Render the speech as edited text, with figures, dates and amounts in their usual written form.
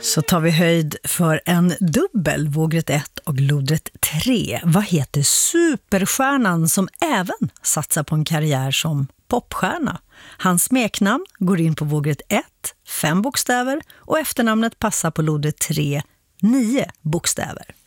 Så tar vi höjd för en dubbel, vågrätt 1 och lodrätt 3. Vad heter superstjärnan som även satsar på en karriär som popstjärna? Hans smeknamn går in på vågrätt 1, 5 bokstäver, och efternamnet passar på lodrätt 3, 9 bokstäver.